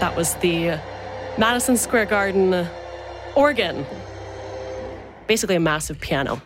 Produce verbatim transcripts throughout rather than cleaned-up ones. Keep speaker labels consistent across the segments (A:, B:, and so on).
A: That was the Madison Square Garden organ. Basically a massive piano.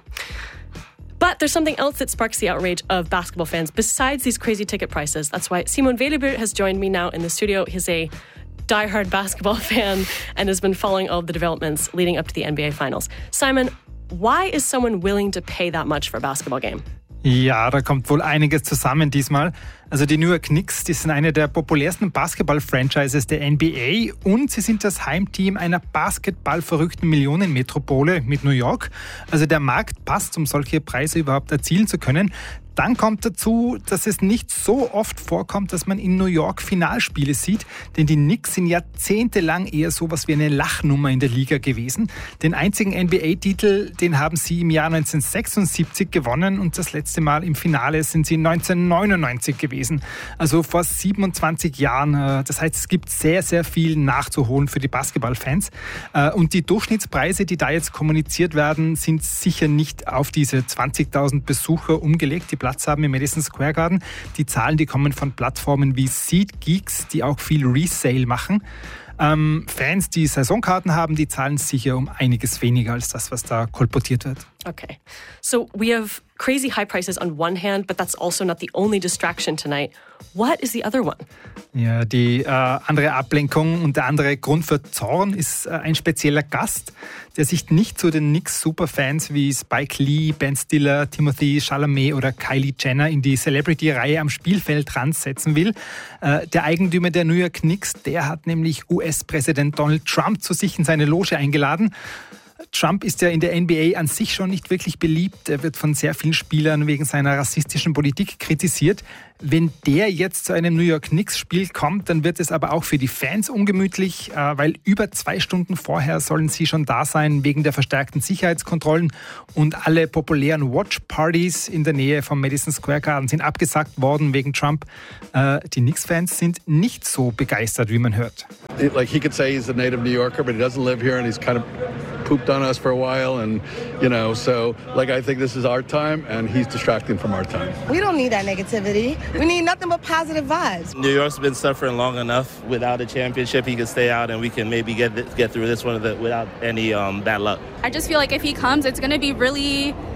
A: But there's something else that sparks the outrage of basketball fans besides these crazy ticket prices. That's why Simon Velebø has joined me now in the studio. He's a diehard basketball fan and has been following all of the developments leading up to the N B A Finals. Simon, why is someone willing to pay that much for a basketball game?
B: Ja, da kommt wohl einiges zusammen diesmal. Also die New York Knicks, die sind eine der populärsten Basketball-Franchises der N B A und sie sind das Heimteam einer basketballverrückten Millionenmetropole mit New York. Also der Markt passt, um solche Preise überhaupt erzielen zu können. Dann kommt dazu, dass es nicht so oft vorkommt, dass man in New York Finalspiele sieht, denn die Knicks sind jahrzehntelang eher sowas wie eine Lachnummer in der Liga gewesen. Den einzigen N B A-Titel, den haben sie im Jahr neunzehnhundertsechsundsiebzig gewonnen und das letzte Mal im Finale sind sie neunzehnhundertneunundneunzig gewesen, also vor siebenundzwanzig Jahren. Das heißt, es gibt sehr, sehr viel nachzuholen für die Basketballfans und die Durchschnittspreise, die da jetzt kommuniziert werden, sind sicher nicht auf diese zwanzigtausend Besucher umgelegt, die Platz haben im Madison Square Garden. Die Zahlen, die kommen von Plattformen wie SeatGeeks, die auch viel Resale machen. Ähm, Fans, die Saisonkarten haben, die zahlen sicher um einiges weniger als das, was da kolportiert wird.
A: Okay, so we have crazy high prices on one hand, but that's also not the only distraction tonight. What is the other one?
B: Ja, die äh, andere Ablenkung und der andere Grund für Zorn ist äh, ein spezieller Gast, der sich nicht zu den Knicks-Superfans wie Spike Lee, Ben Stiller, Timothy Chalamet oder Kylie Jenner in die Celebrity-Reihe am Spielfeld ransetzen will. Äh, der Eigentümer der New York Knicks, der hat nämlich U S-Präsident Donald Trump zu sich in seine Loge eingeladen. Trump ist ja in der N B A an sich schon nicht wirklich beliebt. Er wird von sehr vielen Spielern wegen seiner rassistischen Politik kritisiert. Wenn der jetzt zu einem New York Knicks-Spiel kommt, dann wird es aber auch für die Fans ungemütlich, weil über zwei Stunden vorher sollen sie schon da sein wegen der verstärkten Sicherheitskontrollen und alle populären Watch-Partys in der Nähe vom Madison Square Garden sind abgesagt worden wegen Trump. Die Knicks-Fans sind nicht so begeistert, wie man hört.
C: Like he could say he's a native New Yorker, but he doesn't live here and he's kind of pooped on us for a while, and you know, so like I think this is our time and he's distracting from our time.
D: We don't need that negativity. We need nothing but positive vibes.
E: New York's been suffering long enough without a championship. He can stay out and we can maybe get get through this one without any um, bad luck.
F: I just feel like if he comes, it's going to be really